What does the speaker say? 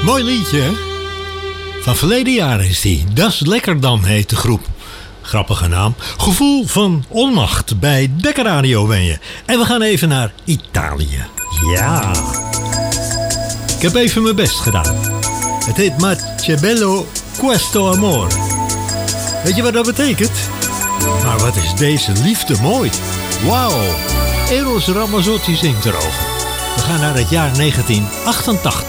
Mooi liedje, hè? Van verleden jaar is die. Das Lekker Dan heet de groep. Grappige naam. Gevoel van onmacht bij Dekker Radio ben je. En we gaan even naar Italië. Ja. Ik heb even mijn best gedaan. Het heet Ma che bello questo amore. Weet je wat dat betekent? Maar wat is deze liefde mooi. Wauw. Eros Ramazzotti zingt erover. We gaan naar het jaar 1988.